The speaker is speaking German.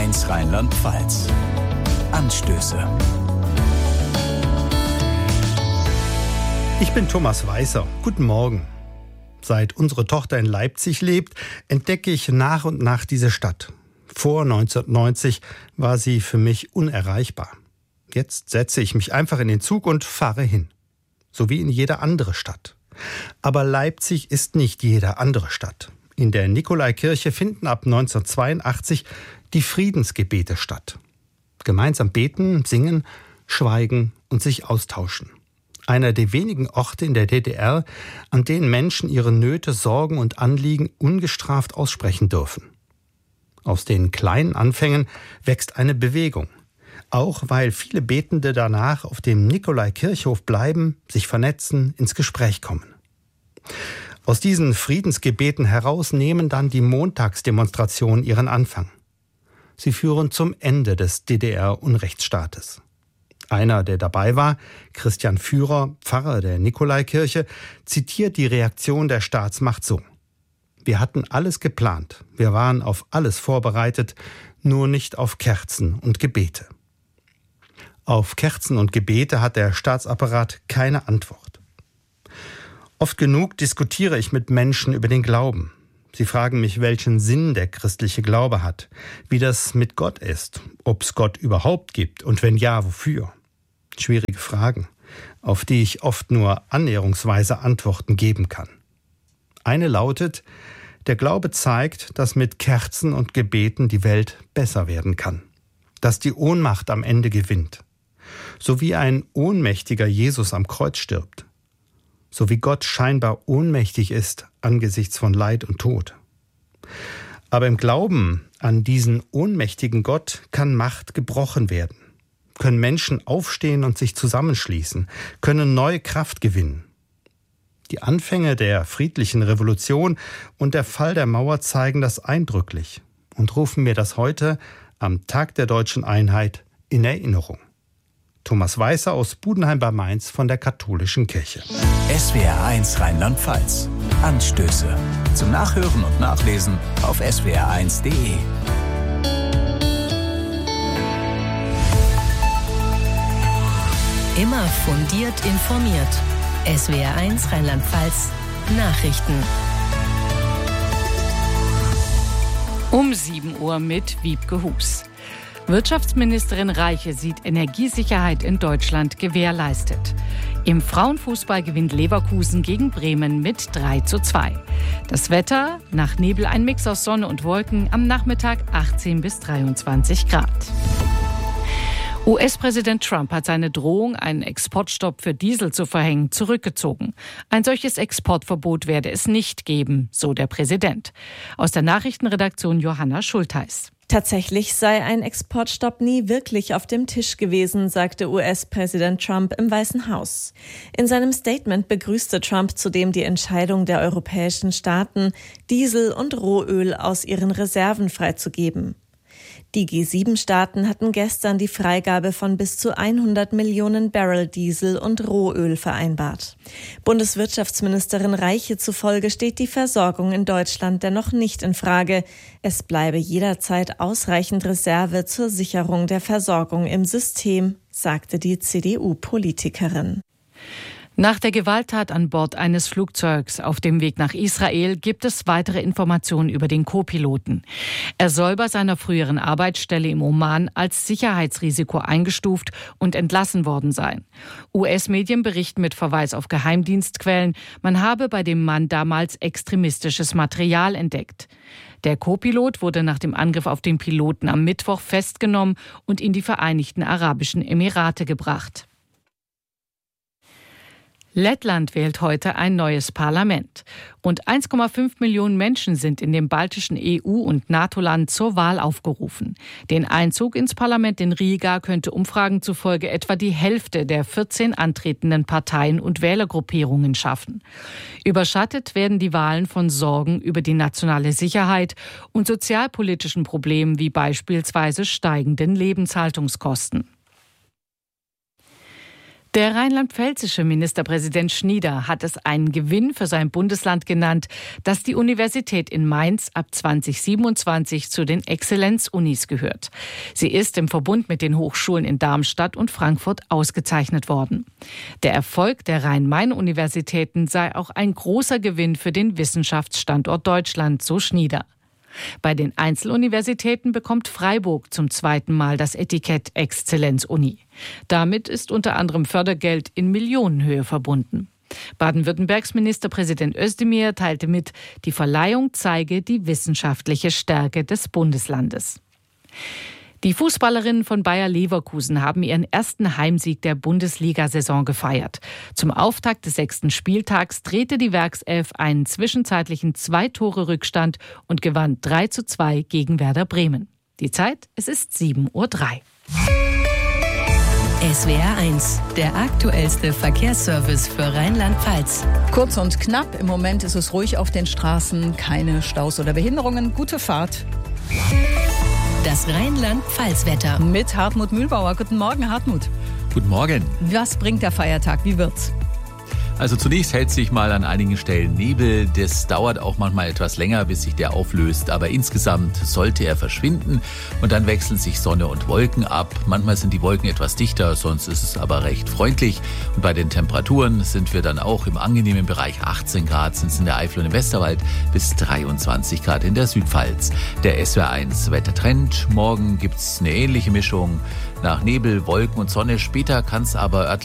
SWR1 Rheinland-Pfalz. Anstöße. Ich bin Thomas Weißer. Guten Morgen. Seit unsere Tochter in Leipzig lebt, entdecke ich nach und nach diese Stadt. Vor 1990 war sie für mich unerreichbar. Jetzt setze ich mich einfach in den Zug und fahre hin. So wie in jede andere Stadt. Aber Leipzig ist nicht jede andere Stadt. In der Nikolaikirche finden ab 1982 die Friedensgebete statt. Gemeinsam beten, singen, schweigen und sich austauschen. Einer der wenigen Orte in der DDR, an denen Menschen ihre Nöte, Sorgen und Anliegen ungestraft aussprechen dürfen. Aus den kleinen Anfängen wächst eine Bewegung. Auch weil viele Betende danach auf dem Nikolaikirchhof bleiben, sich vernetzen, ins Gespräch kommen. Aus diesen Friedensgebeten heraus nehmen dann die Montagsdemonstrationen ihren Anfang. Sie führen zum Ende des DDR-Unrechtsstaates. Einer, der dabei war, Christian Führer, Pfarrer der Nikolaikirche, zitiert die Reaktion der Staatsmacht so: Wir hatten alles geplant, wir waren auf alles vorbereitet, nur nicht auf Kerzen und Gebete. Auf Kerzen und Gebete hat der Staatsapparat keine Antwort. Oft genug diskutiere ich mit Menschen über den Glauben. Sie fragen mich, welchen Sinn der christliche Glaube hat, wie das mit Gott ist, ob es Gott überhaupt gibt und wenn ja, wofür. Schwierige Fragen, auf die ich oft nur annäherungsweise Antworten geben kann. Eine lautet: Der Glaube zeigt, dass mit Kerzen und Gebeten die Welt besser werden kann, dass die Ohnmacht am Ende gewinnt, so wie ein ohnmächtiger Jesus am Kreuz stirbt. So wie Gott scheinbar ohnmächtig ist angesichts von Leid und Tod. Aber im Glauben an diesen ohnmächtigen Gott kann Macht gebrochen werden, können Menschen aufstehen und sich zusammenschließen, können neue Kraft gewinnen. Die Anfänge der friedlichen Revolution und der Fall der Mauer zeigen das eindrücklich und rufen mir das heute, am Tag der Deutschen Einheit, in Erinnerung. Thomas Weißer aus Budenheim bei Mainz von der Katholischen Kirche. SWR1 Rheinland-Pfalz. Anstöße. Zum Nachhören und Nachlesen auf swr1.de. Immer fundiert informiert. SWR1 Rheinland-Pfalz. Nachrichten. Um 7 Uhr mit Wiebke Hus. Wirtschaftsministerin Reiche sieht Energiesicherheit in Deutschland gewährleistet. Im Frauenfußball gewinnt Leverkusen gegen Bremen mit 3:2. Das Wetter: nach Nebel ein Mix aus Sonne und Wolken, am Nachmittag 18 bis 23 Grad. US-Präsident Trump hat seine Drohung, einen Exportstopp für Diesel zu verhängen, zurückgezogen. Ein solches Exportverbot werde es nicht geben, so der Präsident. Aus der Nachrichtenredaktion Johanna Schultheis. Tatsächlich sei ein Exportstopp nie wirklich auf dem Tisch gewesen, sagte US-Präsident Trump im Weißen Haus. In seinem Statement begrüßte Trump zudem die Entscheidung der europäischen Staaten, Diesel und Rohöl aus ihren Reserven freizugeben. Die G7-Staaten hatten gestern die Freigabe von bis zu 100 Millionen Barrel Diesel und Rohöl vereinbart. Bundeswirtschaftsministerin Reiche zufolge steht die Versorgung in Deutschland dennoch nicht in Frage. Es bleibe jederzeit ausreichend Reserve zur Sicherung der Versorgung im System, sagte die CDU-Politikerin. Nach der Gewalttat an Bord eines Flugzeugs auf dem Weg nach Israel gibt es weitere Informationen über den Co-Piloten. Er soll bei seiner früheren Arbeitsstelle im Oman als Sicherheitsrisiko eingestuft und entlassen worden sein. US-Medien berichten mit Verweis auf Geheimdienstquellen, man habe bei dem Mann damals extremistisches Material entdeckt. Der Co-Pilot wurde nach dem Angriff auf den Piloten am Mittwoch festgenommen und in die Vereinigten Arabischen Emirate gebracht. Lettland wählt heute ein neues Parlament. Rund 1,5 Millionen Menschen sind in dem baltischen EU- und NATO-Land zur Wahl aufgerufen. Den Einzug ins Parlament in Riga könnte Umfragen zufolge etwa die Hälfte der 14 antretenden Parteien und Wählergruppierungen schaffen. Überschattet werden die Wahlen von Sorgen über die nationale Sicherheit und sozialpolitischen Problemen wie beispielsweise steigenden Lebenshaltungskosten. Der rheinland-pfälzische Ministerpräsident Schnieder hat es einen Gewinn für sein Bundesland genannt, dass die Universität in Mainz ab 2027 zu den Exzellenzunis gehört. Sie ist im Verbund mit den Hochschulen in Darmstadt und Frankfurt ausgezeichnet worden. Der Erfolg der Rhein-Main-Universitäten sei auch ein großer Gewinn für den Wissenschaftsstandort Deutschland, so Schnieder. Bei den Einzeluniversitäten bekommt Freiburg zum zweiten Mal das Etikett Exzellenzuni. Damit ist unter anderem Fördergeld in Millionenhöhe verbunden. Baden-Württembergs Ministerpräsident Özdemir teilte mit, die Verleihung zeige die wissenschaftliche Stärke des Bundeslandes. Die Fußballerinnen von Bayer Leverkusen haben ihren ersten Heimsieg der Bundesliga-Saison gefeiert. Zum Auftakt des 6. Spieltags drehte die Werkself einen zwischenzeitlichen 2-Tore-Rückstand und gewann 3:2 gegen Werder Bremen. Die Zeit, es ist 7:03 Uhr. SWR 1, der aktuellste Verkehrsservice für Rheinland-Pfalz. Kurz und knapp, im Moment ist es ruhig auf den Straßen, keine Staus oder Behinderungen. Gute Fahrt. Das Rheinland-Pfalz-Wetter. Mit Hartmut Mühlbauer. Guten Morgen, Hartmut. Guten Morgen. Was bringt der Feiertag? Wie wird's? Also zunächst hält sich mal an einigen Stellen Nebel. Das dauert auch manchmal etwas länger, bis sich der auflöst. Aber insgesamt sollte er verschwinden. Und dann wechseln sich Sonne und Wolken ab. Manchmal sind die Wolken etwas dichter, sonst ist es aber recht freundlich. Und bei den Temperaturen sind wir dann auch im angenehmen Bereich. 18 Grad sind es in der Eifel und im Westerwald, bis 23 Grad in der Südpfalz. Der SWR 1 Wettertrend. Morgen gibt's eine ähnliche Mischung. Nach Nebel, Wolken und Sonne. Später kann es aber örtlich